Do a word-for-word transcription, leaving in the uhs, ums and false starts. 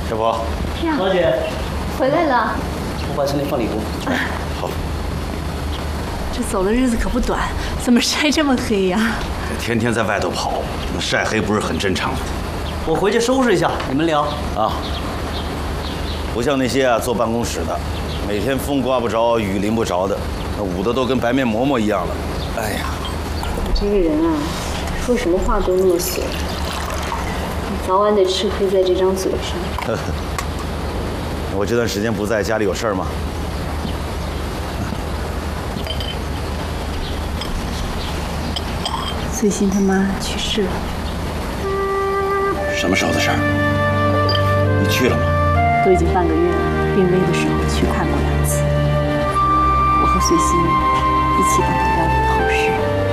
师傅， 呀， 老姐， 回来了。 我把车里放里屋。 好。 这走的日子可不短，怎么晒这么黑呀？ 天天在外头跑，那晒黑不是很正常吗？ 我回去收拾一下，你们聊啊。不像那些啊坐办公室的，每天风刮不着，雨淋不着的，那捂得都跟白面馍馍一样了。哎呀， 你这个人啊，说什么话都那么损，你早晚得吃亏在这张嘴上。 呵呵。我这段时间不在，家里有事儿吗？ 随心他妈去世了。 什么时候的事儿？你去了吗？ 都已经半个月了，病危的时候去看过两次。我和随心一起帮他料理后事。